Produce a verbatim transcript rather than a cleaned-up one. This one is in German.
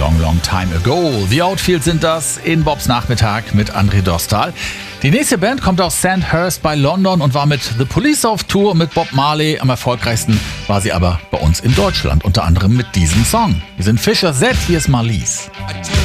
Long Long Time Ago. The Outfield sind das in Bobs Nachmittag mit André Dostal. Die nächste Band kommt aus Sandhurst bei London und war mit The Police auf Tour mit Bob Marley. Am erfolgreichsten war sie aber bei uns in Deutschland, unter anderem mit diesem Song. Wir sind Fischer Z, hier ist Marlies.